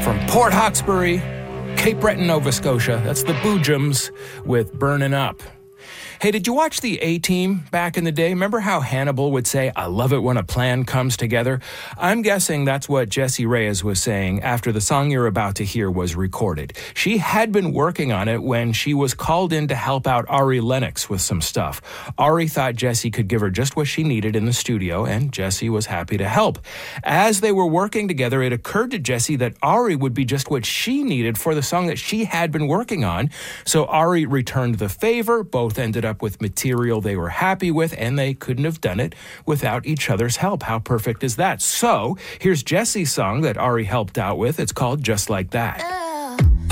From Port Hawkesbury, Cape Breton, Nova Scotia, that's the Boojums with Burnin' Up. Hey, did you watch the A-Team back in the day? Remember how Hannibal would say, "I love it when a plan comes together"? I'm guessing that's what Jessie Reyez was saying after the song you're about to hear was recorded. She had been working on it when she was called in to help out Ari Lennox with some stuff. Ari thought Jessie could give her just what she needed in the studio, and Jessie was happy to help. As they were working together, it occurred to Jessie that Ari would be just what she needed for the song that she had been working on. So Ari returned the favor. Both ended up with material they were happy with, and they couldn't have done it without each other's help. How perfect is that? So here's Jessie's song that Ari helped out with. It's called Just Like That.